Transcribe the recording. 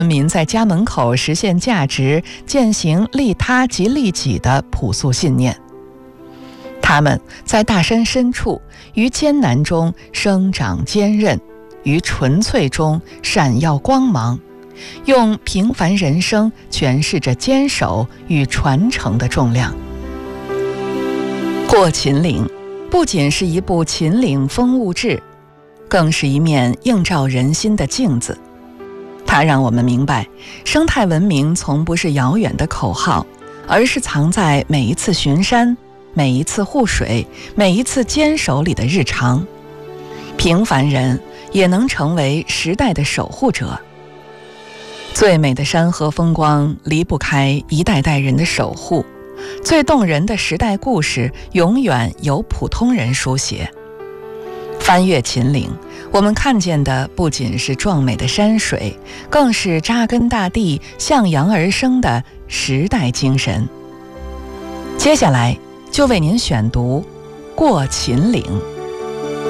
民在家门口实现价值，践行利他及利己的朴素信念。他们在大山深处，于艰难中生长坚韧，于纯粹中闪耀光芒，用平凡人生诠释着坚守与传承的重量。过秦岭不仅是一部秦岭风物志，更是一面映照人心的镜子。它让我们明白，生态文明从不是遥远的口号，而是藏在每一次巡山、每一次护水、每一次坚守里的日常。平凡人也能成为时代的守护者。最美的山河风光离不开一代代人的守护，最动人的时代故事永远由普通人书写。翻越秦岭，我们看见的不仅是壮美的山水，更是扎根大地、向阳而生的时代精神。接下来就为您选读《过秦岭》。